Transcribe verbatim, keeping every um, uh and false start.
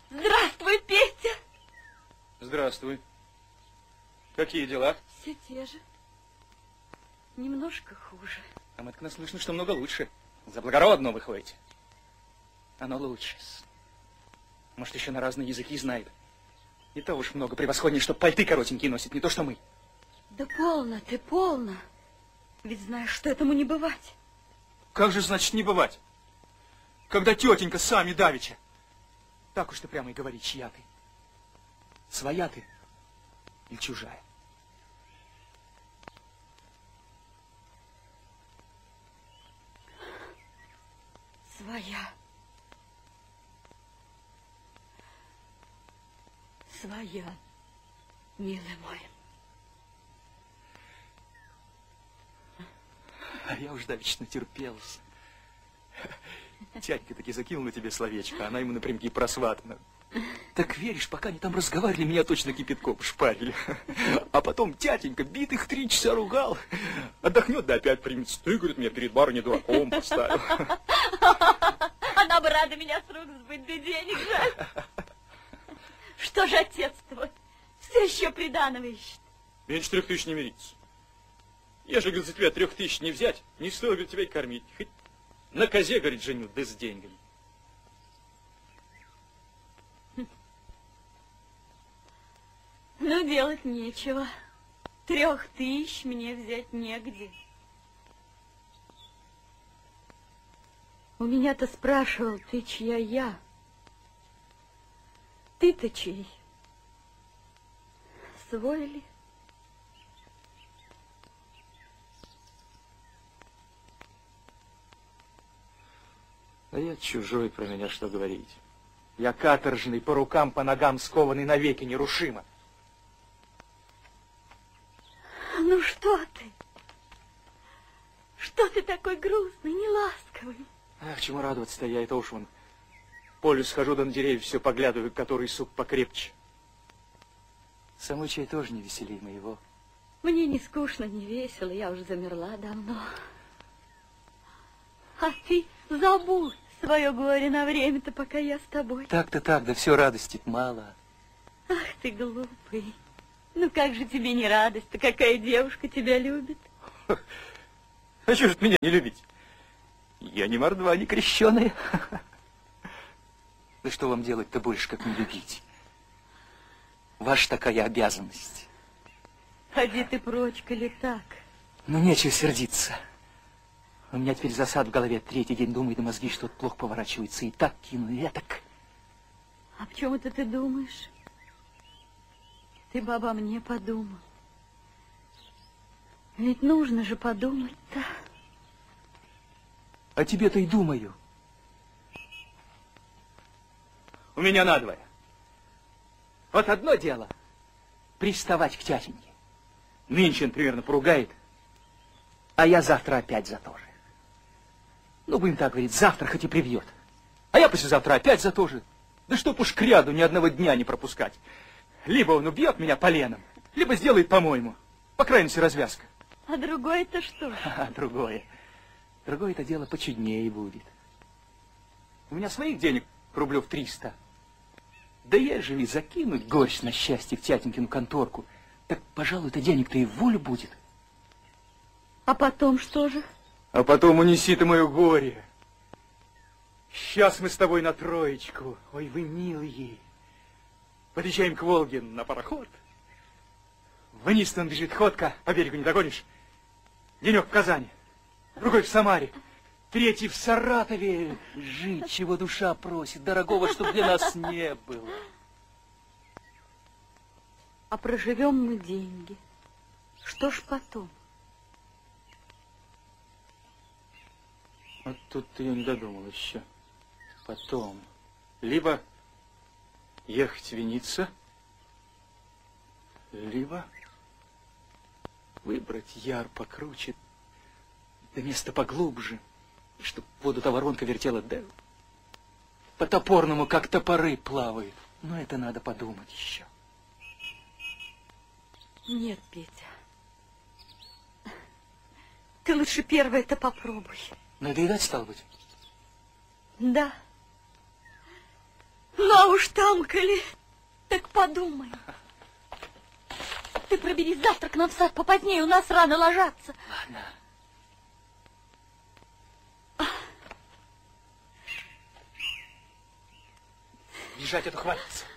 Здравствуй, Петя. Здравствуй. Какие дела? Все те же. Немножко хуже. А мы-то наслышаны, что много лучше. За благородного вы ходите. Оно лучше. Может, еще на разные языки знает. И то уж много превосходнее, что пальты коротенькие носит, не то что мы. Да полно ты, полно. Ведь знаешь, что этому не бывать. Как же, значит, не бывать? Когда тетенька сами давеча. Так уж ты прямо и говори, чья ты. Своя ты или чужая? Своя. Своя, милый мой. А я уж давеча натерпелся. Тятька таки закинул на тебе словечко, а она ему напрямки просватана. Так веришь, пока они там разговаривали, меня точно кипятком шпарили. А потом тятенька битых три часа ругал. Отдохнет, да опять примется. Ты, говорит, меня перед барыней дураком поставил. Она бы рада меня с рук сбыть, да денег жаль. Что же отец твой? Все еще приданого ищет. Меньше трех тысяч не мирится. Я же, говорит, за тебя трех тысяч не взять, не стоило, говорит, тебя и кормить. Хоть на козе, говорит, женю, да с деньгами. Ну, делать нечего. Трех тысяч мне взять негде. У меня-то спрашивал, ты чья я? Ты-то чей? Свой ли? А я чужой, про меня что говорить. Я каторжный, по рукам, по ногам скованный навеки нерушимо. Ну что ты? Что ты такой грустный, неласковый? Ах, чему радоваться-то я, это уж вон. Полю схожу, да на деревья все поглядываю, который сук покрепче. Самой чай тоже не веселей моего. Мне не скучно, не весело, я уже замерла давно. А ты забудь свое горе на время-то, пока я с тобой. Так-то так, да все радости мало. Ах ты глупый. Ну как же тебе не радость-то, какая девушка тебя любит? А что же меня не любить? Я не мордва, не крещеная. Да что вам делать-то больше, как не любить? Ваша такая обязанность. Ходи ты прочь, коли так. Ну, нечего сердиться. У меня теперь засад в голове. Третий день думаю, да мозги что-то плохо поворачиваются. И так кину, и так. А в чем это ты думаешь? Ты бы обо мне подумал. Ведь нужно же подумать-то. А тебе-то и думаю. У меня надвое. Вот одно дело приставать к тятеньке. Нынче он примерно поругает, а я завтра опять за то же. Ну, будем так говорить, завтра хоть и привьет. А я послезавтра опять за то же. Да чтоб уж к ряду ни одного дня не пропускать. Либо он убьет меня поленом, либо сделает по-моему. По крайней мере, развязка. А другое-то что? А другое. Другое-то дело почуднее будет. У меня своих денег рублев триста. Да ежели закинуть горсть на счастье в тятенькину конторку, так, пожалуй-то денег-то и в волю будет. А потом что же? А потом унеси ты мое горе. Сейчас мы с тобой на троечку. Ой, вы милые. Подъезжаем к Волге на пароход. Вниз там бежит ходка, по берегу не догонишь. Денек в Казани, другой в Самаре, третий в Саратове. Жить, чего душа просит, дорогого, чтобы для нас не было. А проживем мы деньги. Что ж потом? Вот тут-то я не додумал еще. Потом. Либо ехать виниться, либо выбрать яр покруче, да место поглубже, чтоб воду-то воронка вертела, да по-топорному, как топоры плавают. Но это надо подумать еще. Нет, Петя. Ты лучше первое это попробуй. Надоедать, стало быть? Да. Но А уж там, коли... Так подумай. Ты проберись завтра к нам в сад попозднее, у нас рано ложатся. Ладно. Бежать, это хватится.